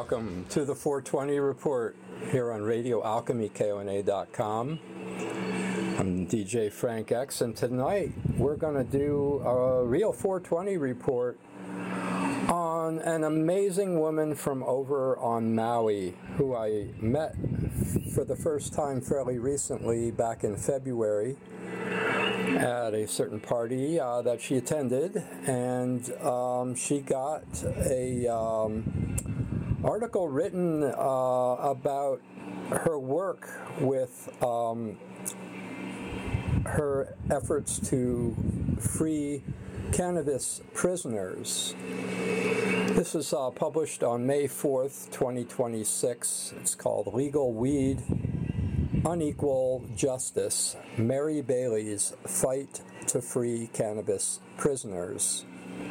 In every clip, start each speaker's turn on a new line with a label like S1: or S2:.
S1: Welcome to the 420 Report here on Radio Alchemy, KONA.com. I'm DJ Frank X, and tonight we're going to do a real 420 report on an amazing woman from over on Maui who I met for the first time fairly recently back in February at a certain party that she attended, and she got a article written about her work with her efforts to free cannabis prisoners. This was published on May 4th, 2026. It's called Legal Weed, Unequal Justice, Mary Bailey's Fight to Free Cannabis Prisoners.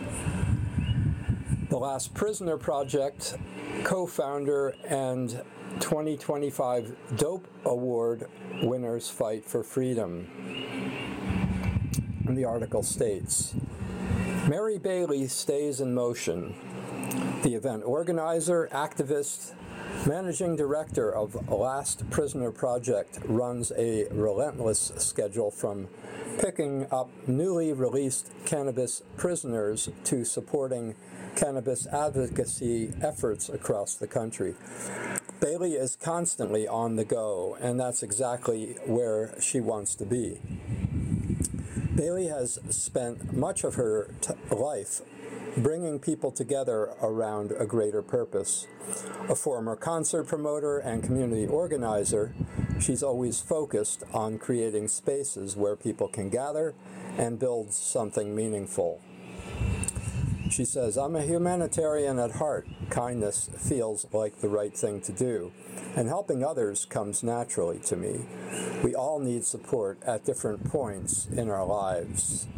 S1: The Last Prisoner Project co-founder and 2025 Dope Award winners fight for freedom. And the article states, Mary Bailey stays in motion. The event organizer, activist, managing director of Last Prisoner Project runs a relentless schedule from picking up newly released cannabis prisoners to supporting cannabis advocacy efforts across the country. Bailey is constantly on the go, and that's exactly where she wants to be. Bailey has spent much of her life bringing people together around a greater purpose. A former concert promoter and community organizer, she's always focused on creating spaces where people can gather and build something meaningful. She says, I'm a humanitarian at heart. Kindness feels like the right thing to do, and helping others comes naturally to me. We all need support at different points in our lives.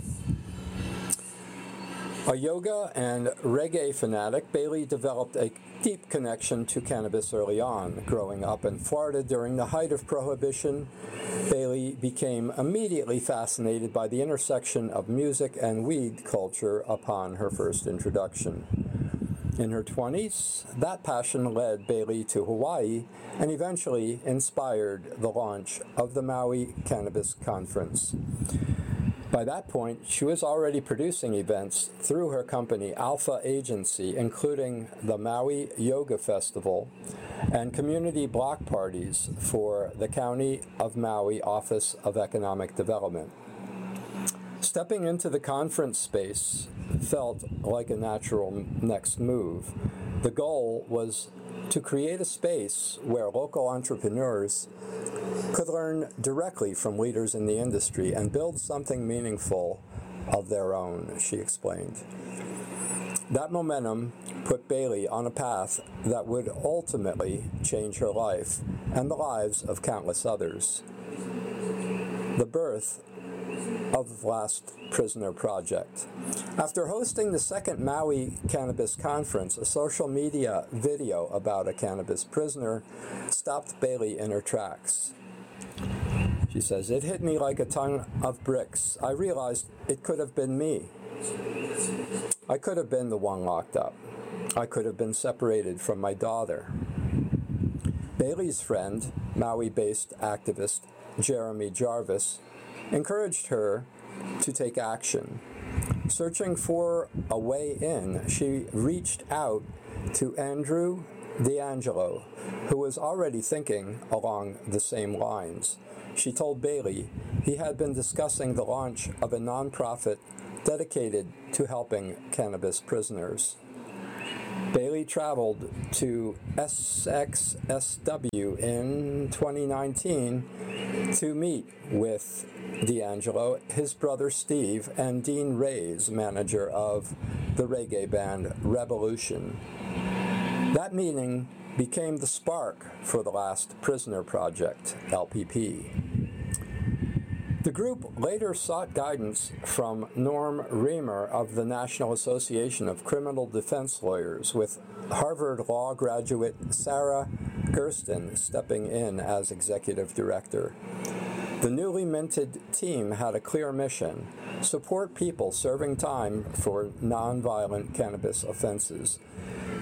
S1: A yoga and reggae fanatic, Bailey developed a deep connection to cannabis early on. Growing up in Florida during the height of Prohibition, Bailey became immediately fascinated by the intersection of music and weed culture upon her first introduction. In her 20s, that passion led Bailey to Hawaii and eventually inspired the launch of the Maui Cannabis Conference. By that point, she was already producing events through her company Alpha Agency, including the Maui Yoga Festival and community block parties for the County of Maui Office of Economic Development. Stepping into the conference space felt like a natural next move. The goal was to create a space where local entrepreneurs could learn directly from leaders in the industry and build something meaningful of their own, she explained. That momentum put Bailey on a path that would ultimately change her life and the lives of countless others. The birth of the Last Prisoner Project. After hosting the second Maui Cannabis Conference, a social media video about a cannabis prisoner stopped Bailey in her tracks. She says, it hit me like a ton of bricks. I realized it could have been me. I could have been the one locked up. I could have been separated from my daughter. Bailey's friend, Maui-based activist Jeremy Jarvis, encouraged her to take action. Searching for a way in, she reached out to Andrew D'Angelo, who was already thinking along the same lines. She told Bailey he had been discussing the launch of a nonprofit dedicated to helping cannabis prisoners. Bailey traveled to SXSW in 2019 to meet with D'Angelo, his brother Steve, and Dean Reyes, manager of the reggae band Revolution. That meeting became the spark for the Last Prisoner Project, LPP. The group later sought guidance from Norm Reamer of the National Association of Criminal Defense Lawyers, with Harvard Law graduate Sarah Gersten stepping in as executive director. The newly minted team had a clear mission: support people serving time for nonviolent cannabis offenses,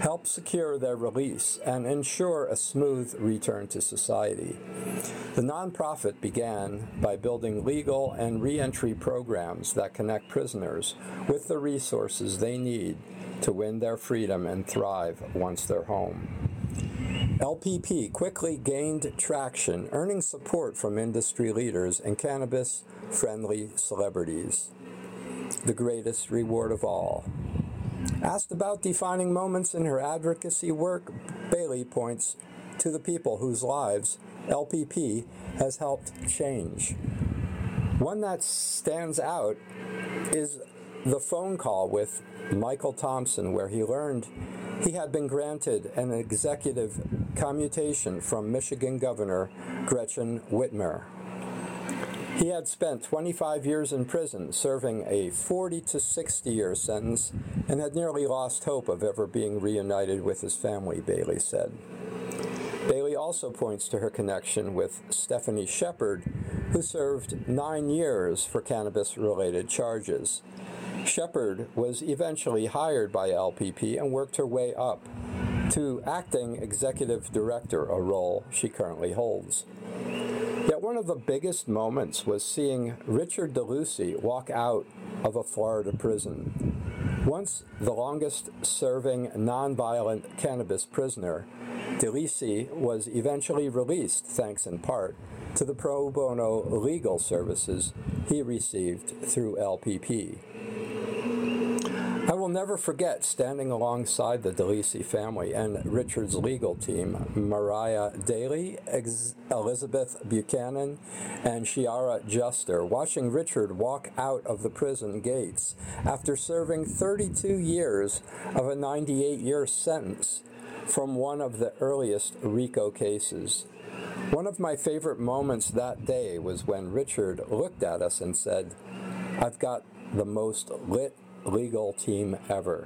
S1: help secure their release and ensure a smooth return to society. The nonprofit began by building legal and reentry programs that connect prisoners with the resources they need to win their freedom and thrive once they're home. LPP quickly gained traction, earning support from industry leaders and cannabis-friendly celebrities. The greatest reward of all. Asked about defining moments in her advocacy work, Bailey points to the people whose lives LPP has helped change. One that stands out is the phone call with Michael Thompson, where he learned he had been granted an executive commutation from Michigan Governor Gretchen Whitmer. He had spent 25 years in prison, serving a 40 to 60-year sentence, and had nearly lost hope of ever being reunited with his family, Bailey said. Bailey also points to her connection with Stephanie Shepard, who served 9 years for cannabis-related charges. Shepard was eventually hired by LPP and worked her way up to acting executive director, a role she currently holds. Yet one of the biggest moments was seeing Richard DeLucy walk out of a Florida prison. Once the longest-serving nonviolent cannabis prisoner, DeLucy was eventually released thanks in part to the pro bono legal services he received through LPP. I will never forget standing alongside the DeLucy family and Richard's legal team, Mariah Daly, Elizabeth Buchanan, and Shiara Juster, watching Richard walk out of the prison gates after serving 32 years of a 98-year sentence from one of the earliest RICO cases. One of my favorite moments that day was when Richard looked at us and said, "I've got the most lit legal team ever."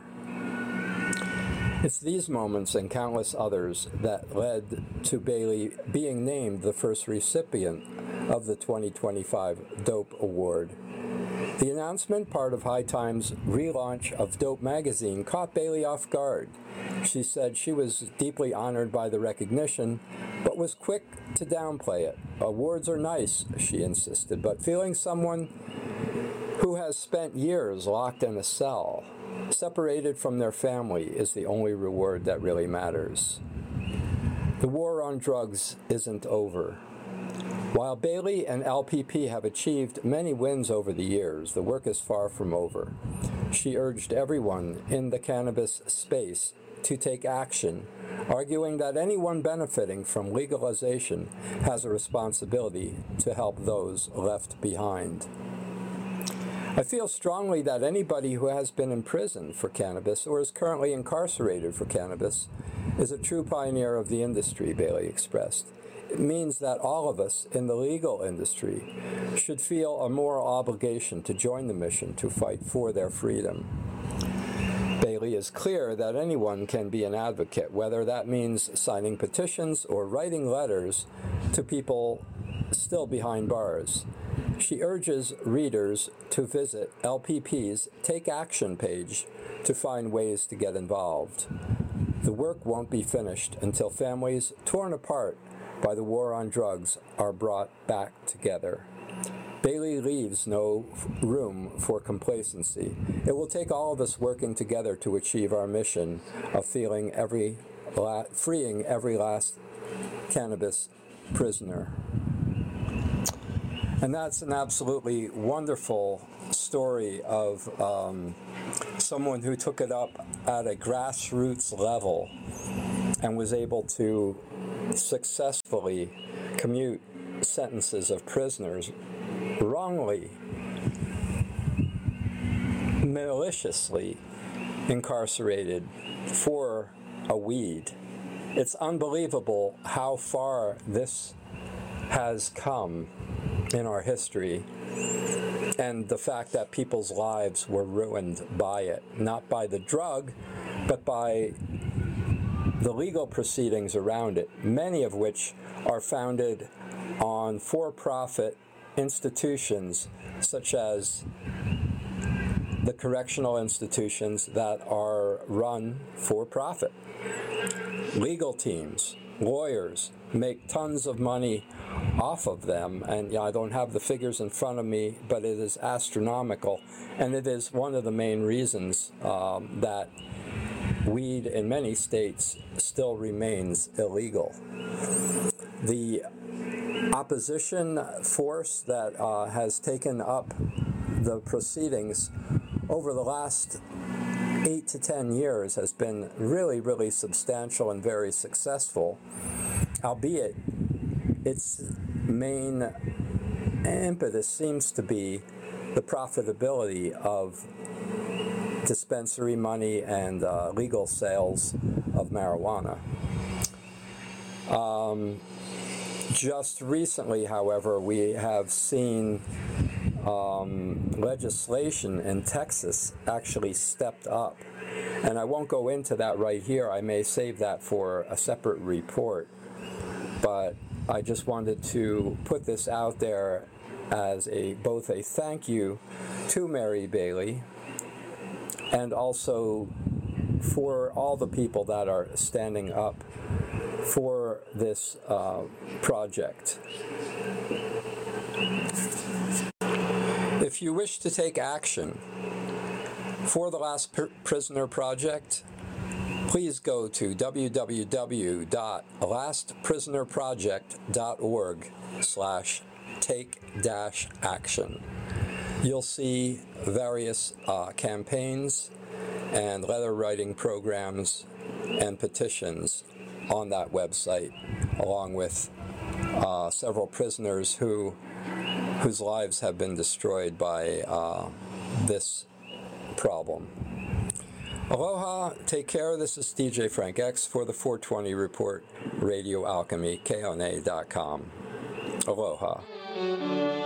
S1: It's these moments and countless others that led to Bailey being named the first recipient of the 2025 Dope Award. The announcement, part of High Time's relaunch of Dope magazine, caught Bailey off guard. She said she was deeply honored by the recognition, but was quick to downplay it. Awards are nice, she insisted, but feeling someone who has spent years locked in a cell, separated from their family, is the only reward that really matters. The war on drugs isn't over. While Bailey and LPP have achieved many wins over the years, the work is far from over. She urged everyone in the cannabis space to take action, arguing that anyone benefiting from legalization has a responsibility to help those left behind. I feel strongly that anybody who has been in prison for cannabis or is currently incarcerated for cannabis is a true pioneer of the industry, Bailey expressed. It means that all of us in the legal industry should feel a moral obligation to join the mission to fight for their freedom. Bailey is clear that anyone can be an advocate, whether that means signing petitions or writing letters to people still behind bars. She urges readers to visit LPP's Take Action page to find ways to get involved. The work won't be finished until families torn apart by the war on drugs are brought back together. Bailey leaves no room for complacency. It will take all of us working together to achieve our mission of freeing every last cannabis prisoner. And that's an absolutely wonderful story of someone who took it up at a grassroots level and was able to successfully commute sentences of prisoners wrongly, maliciously incarcerated for a weed. It's unbelievable how far this has come in our history, and the fact that people's lives were ruined by it, not by the drug, but by the legal proceedings around it, many of which are founded on for-profit institutions such as the correctional institutions that are run for profit. Legal teams, lawyers make tons of money off of them, and I don't have the figures in front of me, but it is astronomical, and it is one of the main reasons that weed in many states still remains illegal. The opposition force that has taken up the proceedings over the last 8 to 10 years has been really, really substantial and very successful, albeit its main impetus seems to be the profitability of dispensary money and legal sales of marijuana. Just recently, however, we have seen legislation in Texas actually stepped up. And I won't go into that right here. I may save that for a separate report. But I just wanted to put this out there as both a thank you to Mary Bailey and also for all the people that are standing up for this project. If you wish to take action for the Last Prisoner Project, please go to www.lastprisonerproject.org/take-action. You'll see various campaigns and letter writing programs and petitions on that website, along with several prisoners whose lives have been destroyed by this problem. Aloha, take care. This is DJ Frank X for the 420 Report, Radio Alchemy, KONA.com. Aloha.